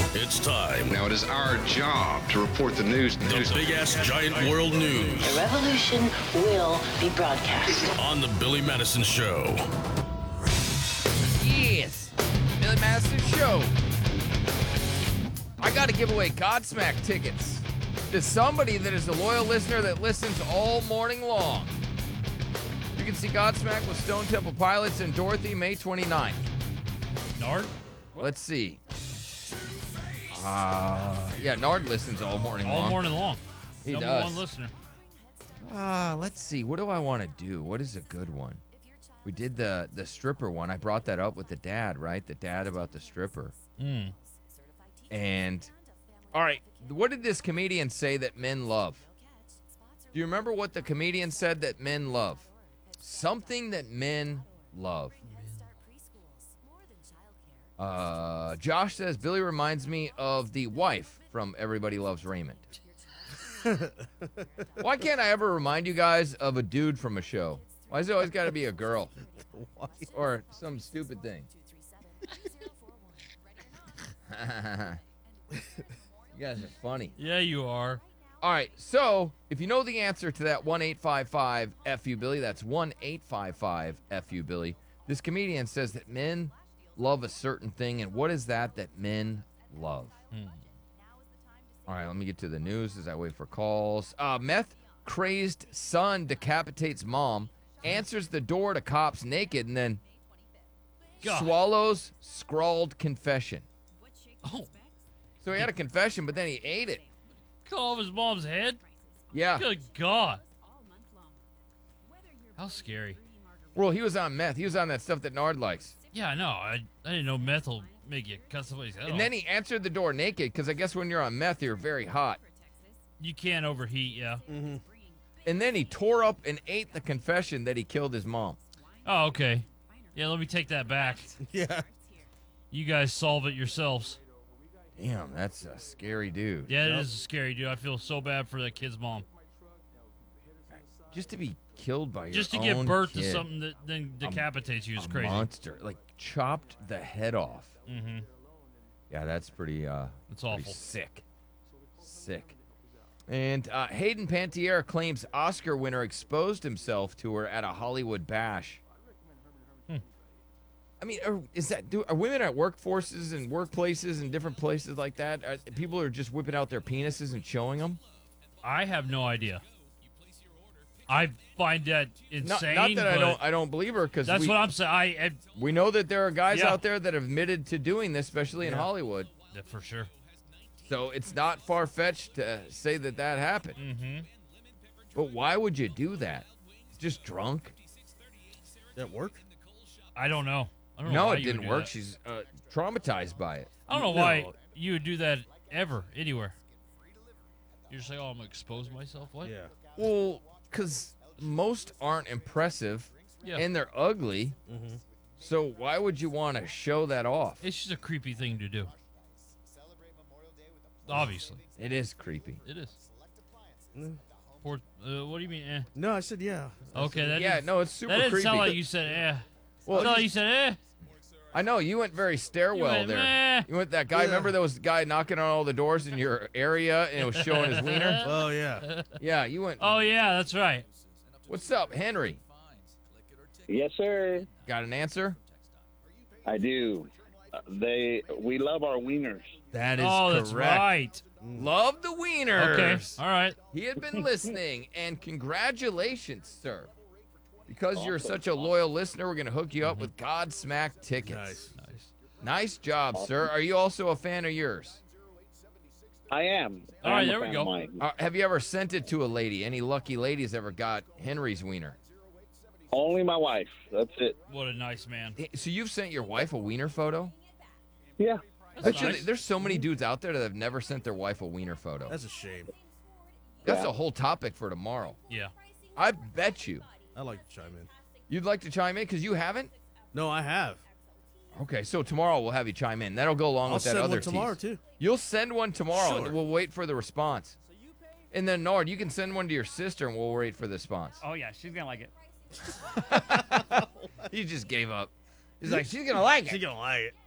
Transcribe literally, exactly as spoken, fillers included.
It's time. Now it is our job to report the news. The news. big-ass giant world news. The revolution will be broadcast. On the Billy Madison Show. Yes, Billy Madison Show. I got to give away Godsmack tickets to somebody that is a loyal listener that listens all morning long. You can see Godsmack with Stone Temple Pilots in Dorothy, May twenty-ninth. Nard? Let's see. Uh, yeah, Nard listens all morning All long. morning long. He Number does. one listener. Uh, let's see. What do I want to do? What is a good one? We did the the stripper one. I brought that up with the dad, right? The dad about the stripper. Mm. And, all right, what did this comedian say that men love? Do you remember what the comedian said that men love? Something that men love. Uh, Josh says, Billy reminds me of the wife from Everybody Loves Raymond. Why can't I ever remind you guys of a dude from a show? Why has it always got to be a girl? Or some stupid thing? You guys are funny. Yeah, you are. All right, so if you know the answer to that one eight five five F U Billy, that's one eight five five F U Billy. This comedian says that men love a certain thing, and what is that that men love? Hmm. All right, let me get to the news as I wait for calls. Uh, meth-crazed son decapitates mom, answers the door to cops naked, and then God. swallows scrawled confession. Oh, So he had a confession, but then he ate it. cut off his mom's head? Yeah. Good God. How scary. Well, he was on meth. He was on that stuff that Nard likes. Yeah, I know. I, I didn't know meth will make you cut somebody's head And off. then he answered the door naked, because I guess when you're on meth, you're very hot. You can't overheat, yeah. And then he tore up and ate the confession that he killed his mom. Oh, okay. Yeah, let me take that back. Yeah. You guys solve it yourselves. Damn, that's a scary dude. Yeah, it is scary, dude. I feel so bad for that kid's mom. Just to be killed by your Just to own give birth kid. to something that then decapitates you is a crazy. monster. Like, chopped the head off. Mm-hmm. Yeah, that's pretty, uh, It's pretty awful. sick. Sick. And uh, Hayden Panettiere claims Oscar winner exposed himself to her at a Hollywood bash. Hmm. I mean, are, is that do, are women at workforces and workplaces and different places like that? Are, people are just whipping out their penises and showing them? I have no idea. I find that Not, insane. not that I but don't, I don't believe her because That's we, what I'm saying. I, I we know that there are guys Yeah. out there that have admitted to doing this, especially in Yeah. Hollywood. yeah, for sure. So it's not far fetched to say that that happened. Mm-hmm. But why would you do that? Just drunk? Did that work? I don't know. I don't know No, why it you would didn't do work. that. She's uh, traumatized by it. I don't know No. why you would do that ever, anywhere. You're just like, oh, I'm gonna expose myself. What? Yeah. Well, because most aren't impressive Yeah. and they're ugly. Mm-hmm. So why would you want to show that off? It's just a creepy thing to do. Obviously, It is creepy. it is. Mm. Poor, uh, what do you mean? Eh. No, I said yeah. Okay, that yeah, didn't- no, it's super that didn't creepy. sound like you said eh. Well, Well, no, you- you said eh. I know, you went very stairwell went, there. meh. You went that guy. Yeah. Remember there was a guy knocking on all the doors in your area and it was showing his wiener? Oh yeah. Yeah, you went. Oh yeah, that's right. What's up, Henry? Yes, sir. Got an answer? I do. Uh, they we love our wieners. That is Oh, that's correct. right. Love the wieners. Okay, all right. He had been listening, and congratulations, sir. Because you're such a loyal listener, we're going to hook you up with Godsmack tickets. Nice. Nice. Nice job, sir. Are you also a fan of yours? I am. All I right, am a there we fan go. of mine. Uh, have you ever sent it to a lady? Any lucky ladies ever got Henry's wiener? Only my wife. That's it. What a nice man. Eh, So you've sent your wife a wiener photo? Yeah. That's Bet you nice. There's so many dudes out there that have never sent their wife a wiener photo. That's a shame. That's Yeah. a whole topic for tomorrow. Yeah. I bet you. I like to chime in. You'd like to chime in because you haven't? No, I have. Okay, so tomorrow we'll have you chime in. That'll go along I'll with that send other one tomorrow tease. too. You'll send one tomorrow, Sure. and we'll wait for the response. And then, Nard, you can send one to your sister, and we'll wait for the response. Oh yeah, she's gonna like it. He just gave up. He's like, she's going to like She it. gonna like it.